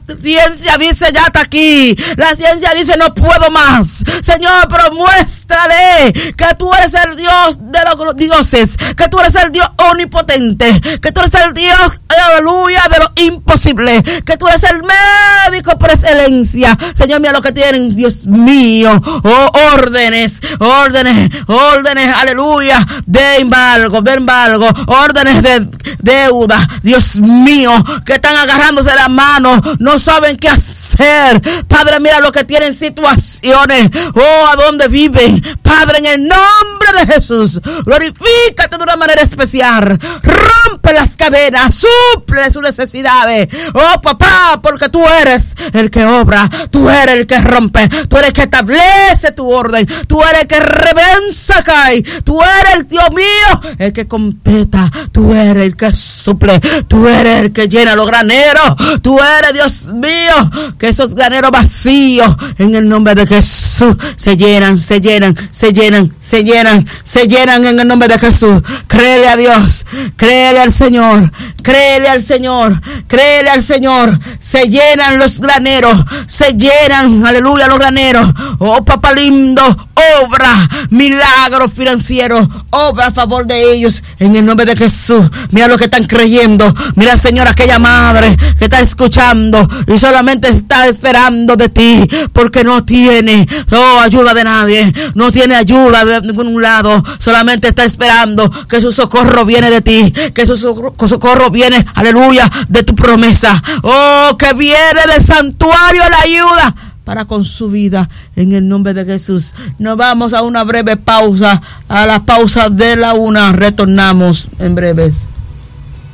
ciencia dice ya está aquí. La ciencia dice no puedo más. Señor, pero muéstrale que tú eres el Dios de los dioses, que tú eres el Dios omnipotente, que tú eres el Dios, aleluya, de lo imposible, que tú eres el médico por excelencia. Señor, mira lo que tienen, Dios mío, órdenes, aleluya, de embargo, órdenes de deuda, Dios mío, que están agarrándose la mano, no saben qué hacer. Padre, mira lo que tienen, situaciones, a dónde viven. Padre, en el nombre de Jesús, glorifícate de una manera especial, rompe las cadenas, suple sus necesidades, papá, porque tú eres el que obra, tú eres el que rompe, tú eres el que establece tu orden, tú eres el que revenza cae, tú eres el Dios mío, el que completa, tú eres el que suple, tú eres el que llena los graneros, tú eres, Dios mío, que esos graneros vacíos en el nombre de Jesús se llenan en el nombre de Jesús. Créele a Dios, créele al Señor, se llenan los graneros, aleluya, los graneros. Papá lindo, obra milagros financieros, obra a favor de ellos en el nombre de Jesús. Mira lo que están creyendo, mira, Señor, aquella madre que está escuchando y solamente está esperando de ti, porque no tiene ayuda de nadie, no tiene ayuda de ningún lado, solamente está esperando que su socorro viene de ti, que su socorro viene, aleluya, de tu promesa, que viene del santuario la ayuda para con su vida, en el nombre de Jesús. Nos vamos a una breve pausa, a la pausa de la 1, retornamos en breves.